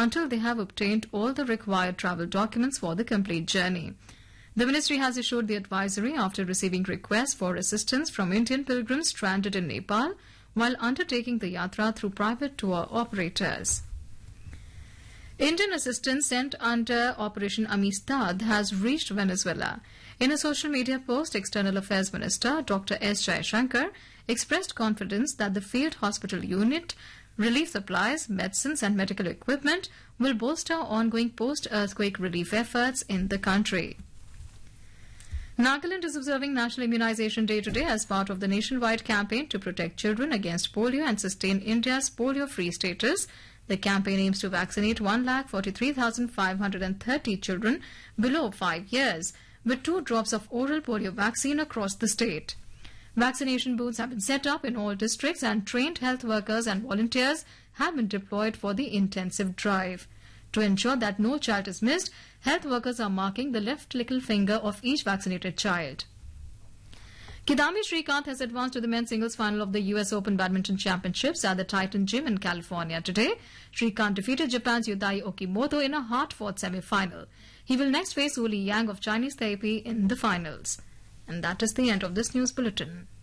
until they have obtained all the required travel documents for the complete journey. The ministry has issued the advisory after receiving requests for assistance from Indian pilgrims stranded in Nepal while undertaking the yatra through private tour operators. Indian assistance sent under Operation Amistad has reached Venezuela. In a social media post, External Affairs Minister Dr. S. Jaishankar expressed confidence that the field hospital unit, relief supplies, medicines and medical equipment will bolster ongoing post-earthquake relief efforts in the country. Nagaland is observing National Immunization Day today as part of the nationwide campaign to protect children against polio and sustain India's polio-free status. The campaign aims to vaccinate 1,43,530 children below 5 years with 2 drops of oral polio vaccine across the state. Vaccination booths have been set up in all districts and trained health workers and volunteers have been deployed for the intensive drive. To ensure that no child is missed, health workers are marking the left little finger of each vaccinated child. Kidambi Srikanth has advanced to the men's singles final of the US Open Badminton Championships at the Titan Gym in California today. Srikanth defeated Japan's Yudai Okimoto in a hard-fought semi-final. He will next face Wu Li Yang of Chinese Taipei in the finals. And that is the end of this news bulletin.